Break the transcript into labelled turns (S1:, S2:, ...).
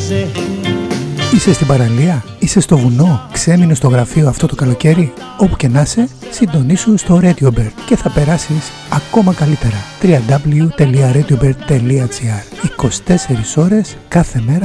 S1: Είσαι στην παραλία, είσαι στο βουνό, ξέμεινες στο γραφείο αυτό το καλοκαίρι. Όπου και να είσαι, συντονίσου στο RadioBird και θα περάσεις ακόμα καλύτερα. www.radiobird.gr 24 ώρες κάθε μέρα